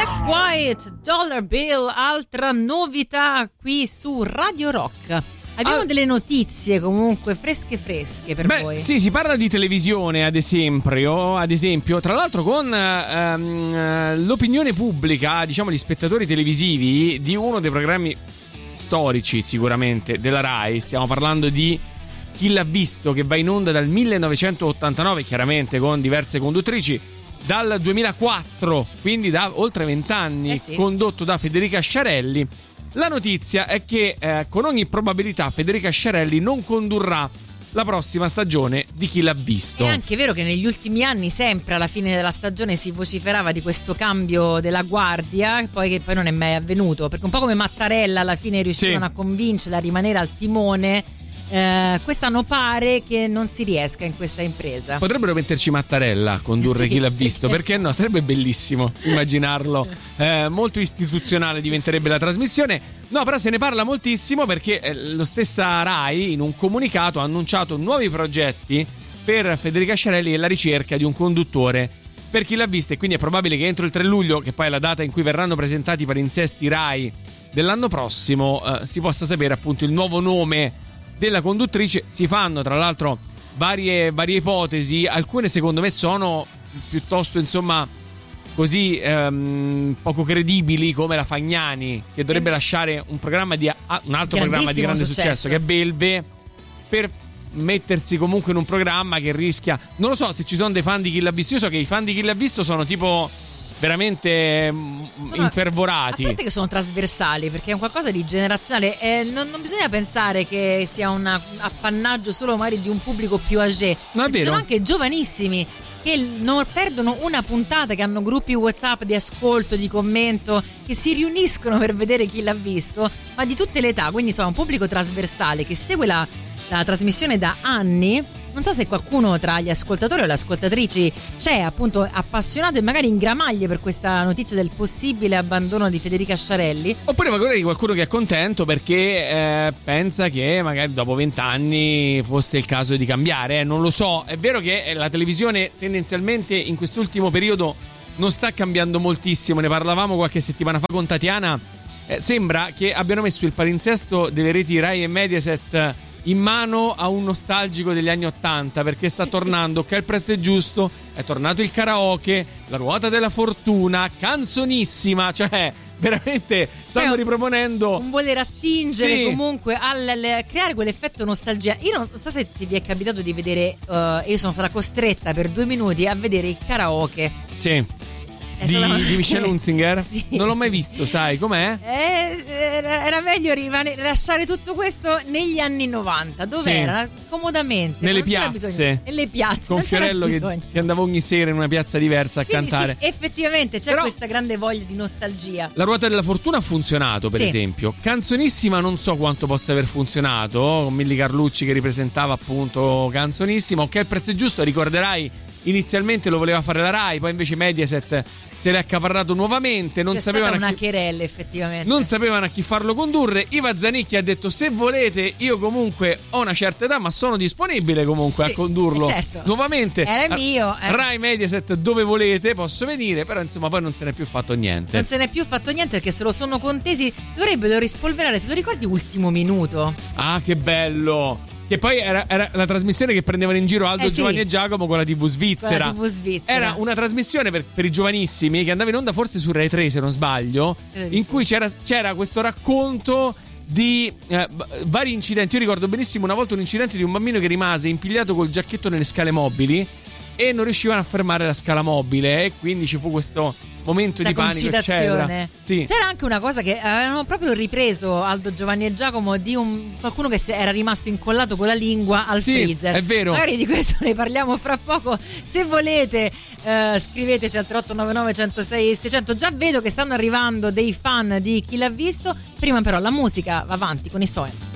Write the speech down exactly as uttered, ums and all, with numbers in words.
Jack White, Dollar Bill, altra novità qui su Radio Rock. Abbiamo ah, delle notizie comunque fresche fresche per beh, voi. Sì, si parla di televisione ad esempio, ad esempio tra l'altro con ehm, l'opinione pubblica, diciamo gli spettatori televisivi di uno dei programmi storici sicuramente della Rai. Stiamo parlando di Chi l'ha visto, che va in onda dal millenovecentottantanove, chiaramente con diverse conduttrici, dal duemilaquattro, quindi da oltre vent'anni, eh sì. condotto da Federica Sciarelli. La notizia è che eh, con ogni probabilità Federica Sciarelli non condurrà la prossima stagione di Chi l'ha visto. È anche vero che negli ultimi anni sempre alla fine della stagione si vociferava di questo cambio della guardia, poi che poi non è mai avvenuto, perché un po' come Mattarella alla fine riuscivano sì. a convincerla a rimanere al timone. Eh, quest'anno pare che non si riesca in questa impresa. Potrebbero metterci Mattarella a condurre sì, Chi l'ha visto, perché no? Sarebbe bellissimo immaginarlo. Eh, molto istituzionale diventerebbe sì. la trasmissione. No, però se ne parla moltissimo perché eh, lo stessa Rai in un comunicato ha annunciato nuovi progetti per Federica Sciarelli e la ricerca di un conduttore per Chi l'ha visto, e quindi è probabile che entro il tre luglio, che poi è la data in cui verranno presentati i palinsesti Rai dell'anno prossimo, eh, si possa sapere appunto il nuovo nome della conduttrice. Si fanno tra l'altro varie, varie ipotesi, alcune secondo me sono piuttosto insomma così ehm, poco credibili, come la Fagnani, che dovrebbe eh. lasciare un programma di ah, un altro programma di grande successo, successo che è Belve, per mettersi comunque in un programma che rischia, non lo so se ci sono dei fan di Chi l'ha visto. Io so che i fan di Chi l'ha visto sono tipo veramente sono, infervorati. A parte che sono trasversali, perché è un qualcosa di generazionale, eh, non, non bisogna pensare che sia un appannaggio solo magari di un pubblico più âgé. No, è vero. Ci sono anche giovanissimi che non perdono una puntata, che hanno gruppi WhatsApp di ascolto, di commento, che si riuniscono per vedere Chi l'ha visto, ma di tutte le età, quindi insomma un pubblico trasversale che segue la, la trasmissione da anni. Non so se qualcuno tra gli ascoltatori o le ascoltatrici c'è appunto appassionato e magari in gramaglie per questa notizia del possibile abbandono di Federica Sciarelli. Oppure magari qualcuno che è contento perché eh, pensa che magari dopo vent'anni fosse il caso di cambiare, eh, non lo so. È vero che la televisione tendenzialmente in quest'ultimo periodo non sta cambiando moltissimo, ne parlavamo qualche settimana fa con Tatiana. Eh, sembra che abbiano messo il palinsesto delle reti Rai e Mediaset in mano a un nostalgico degli anni ottanta, perché sta tornando Che il prezzo è giusto, è tornato il karaoke, La ruota della fortuna, Canzonissima, cioè veramente stanno cioè, riproponendo un voler attingere sì. comunque al, al creare quell'effetto nostalgia. Io non so se vi è capitato di vedere, uh, io sono stata costretta per due minuti a vedere il karaoke. Sì. Di, stata... di Michelle Hunzinger? Sì. Non l'ho mai visto, sai com'è? Eh, era meglio rimane, lasciare tutto questo negli anni novanta, dove sì. era comodamente nelle piazze, nelle piazze con Fiorello che, che andava ogni sera in una piazza diversa a Quindi cantare. Sì, effettivamente c'è Però, questa grande voglia di nostalgia. La ruota della fortuna ha funzionato, per sì. esempio. Canzonissima non so quanto possa aver funzionato, con Milly Carlucci che ripresentava appunto Canzonissima. Ok, il prezzo è giusto, ricorderai, inizialmente lo voleva fare la Rai, poi invece Mediaset se l'è accaparrato nuovamente, non C'è sapevano stata una a chi... querella effettivamente. Non sapevano a chi farlo condurre. Iva Zanicchi ha detto: se volete, io comunque ho una certa età, ma sono disponibile comunque sì, a condurlo certo. nuovamente. Era mio. Eh. Rai Mediaset, dove volete, posso venire. Però insomma poi non se n'è più fatto niente. Non se n'è più fatto niente perché se lo sono contesi. Dovrebbero rispolverare. Te lo ricordi Ultimo Minuto? Ah, che bello! Che poi era, era la trasmissione che prendevano in giro Aldo, eh sì. Giovanni e Giacomo con la tivù svizzera. Con la tivù svizzera. Era una trasmissione per, per i giovanissimi che andava in onda forse su Rai tre, se non sbaglio, eh, in sì. cui c'era, c'era questo racconto di eh, vari incidenti. Io ricordo benissimo una volta un incidente di un bambino che rimase impigliato col giacchetto nelle scale mobili e non riuscivano a fermare la scala mobile, e quindi ci fu questo momento Questa di panico, eccetera. Sì. C'era anche una cosa che avevano proprio ripreso Aldo, Giovanni e Giacomo di un qualcuno che era rimasto incollato con la lingua al sì, freezer. È vero. Magari di questo ne parliamo fra poco. Se volete eh, scriveteci al tre otto nove nove, centosei, seicento. Già vedo che stanno arrivando dei fan di Chi l'ha visto. Prima però la musica va avanti con i Soen.